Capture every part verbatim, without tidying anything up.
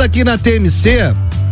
aqui na T M C,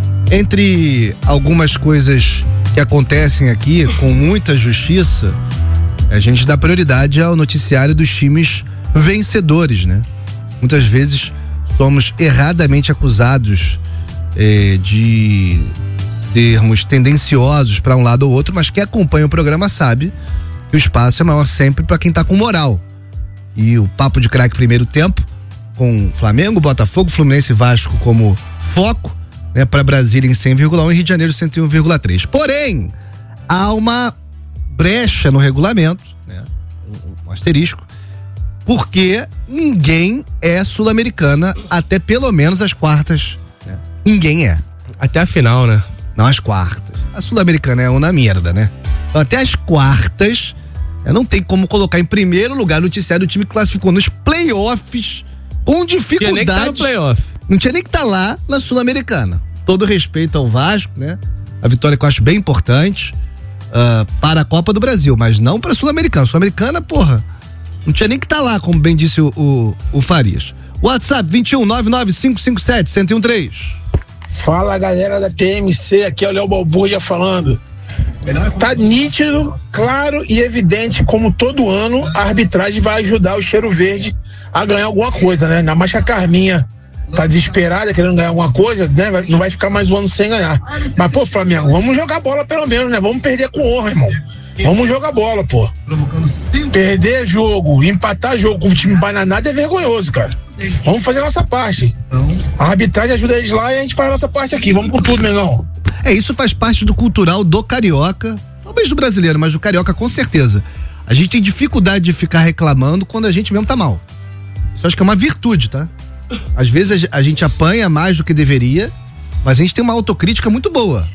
entre algumas coisas que acontecem aqui com muita justiça, a gente dá prioridade ao noticiário dos times vencedores, né? Muitas vezes somos erradamente acusados eh, de sermos tendenciosos para um lado ou outro, mas quem acompanha o programa sabe que o espaço é maior sempre para quem tá com moral. E o Papo de Craque primeiro tempo, com Flamengo, Botafogo, Fluminense e Vasco como foco, né, para Brasília em cem vírgula um e Rio de Janeiro cento e um vírgula três. Porém, há uma brecha no regulamento, né, um, um asterisco, porque ninguém é sul-americana até pelo menos as quartas, né? Ninguém é. Até a final, né? Não, as quartas. A sul-americana é uma merda, né? Então, até as quartas, né, não tem como colocar em primeiro lugar o noticiário do time que classificou nos playoffs com dificuldade. Tinha nem que tá no playoff. Não tinha nem que estar tá lá na sul-americana. Todo respeito ao Vasco, né? A vitória que eu acho bem importante uh, para a Copa do Brasil, mas não para a sul-americana. Sul-americana, porra, não tinha nem que estar tá lá, como bem disse o, o, o Farias. WhatsApp vinte e um, nove nove cinco cinco sete, um zero um três. Fala, galera da T M C, aqui é o Léo Balbúrdia falando. Tá nítido, claro e evidente como todo ano a arbitragem vai ajudar o Cheiro Verde a ganhar alguma coisa, né? Ainda mais que a Carminha tá desesperada, querendo ganhar alguma coisa, né? Não vai ficar mais um ano sem ganhar. Mas, pô, Flamengo, vamos jogar bola pelo menos, né? Vamos perder com honra, irmão. Vamos jogar bola, pô. Perder jogo, empatar jogo com o time bananado é vergonhoso, cara. Vamos fazer a nossa parte. A arbitragem ajuda eles lá e a gente faz a nossa parte aqui. Vamos por tudo, Mengão. É, isso faz parte do cultural do carioca, talvez do brasileiro, mas do carioca com certeza. A gente tem dificuldade de ficar reclamando quando a gente mesmo tá mal. Isso acho que é uma virtude, tá? Às vezes a gente apanha mais do que deveria, mas a gente tem uma autocrítica muito boa.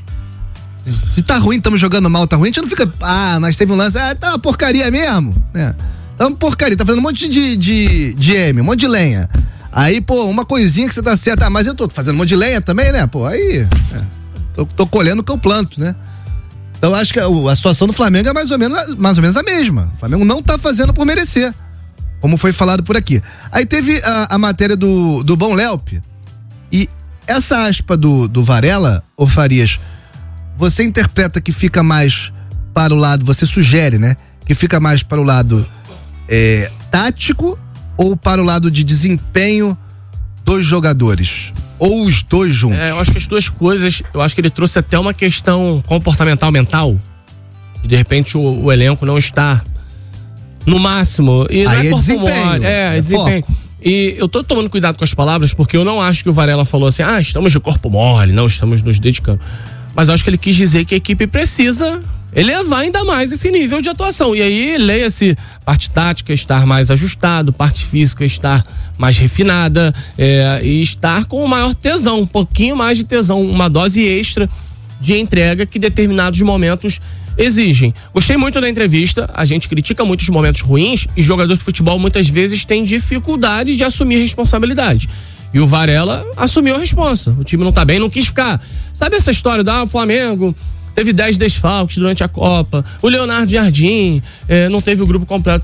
Se tá ruim, estamos jogando mal, tá ruim, a gente não fica, ah, mas teve um lance, ah, tá uma porcaria mesmo, né? Tá uma porcaria, tá fazendo um monte de, de, de M, um monte de lenha. Aí, pô, uma coisinha que você tá certo, ah, mas eu tô fazendo um monte de lenha também, né? Pô, aí, é, tô, tô colhendo o que eu planto, né? Então acho que a, a situação do Flamengo é mais ou menos, mais ou menos a mesma. O Flamengo não tá fazendo por merecer, como foi falado por aqui. Aí teve a, a matéria do, do Bom Léupe, e essa aspa do, do Varela, ô Farias, você interpreta que fica mais para o lado, você sugere, né? Que fica mais para o lado é, tático ou para o lado de desempenho dos jogadores? Ou os dois juntos? É, eu acho que as duas coisas, eu acho que ele trouxe até uma questão comportamental, mental. De, de repente o, o elenco não está no máximo. E não aí é, é desempenho. Mole, é, é, é desempenho. Foco. E eu tô tomando cuidado com as palavras, porque eu não acho que o Varela falou assim, ah, estamos de corpo mole, não estamos nos dedicando. Mas eu acho que ele quis dizer que a equipe precisa elevar ainda mais esse nível de atuação. E aí, leia-se, parte tática estar mais ajustado, parte física estar mais refinada, é, e estar com o maior tesão, um pouquinho mais de tesão, uma dose extra de entrega que determinados momentos exigem. Gostei muito da entrevista, a gente critica muitos momentos ruins e jogador de futebol muitas vezes tem dificuldade de assumir responsabilidade. E o Varela assumiu a responsa. O time não tá bem, não quis ficar. Sabe essa história da ah, Flamengo teve dez desfalques durante a Copa, o Leonardo Jardim eh, não teve o grupo completo.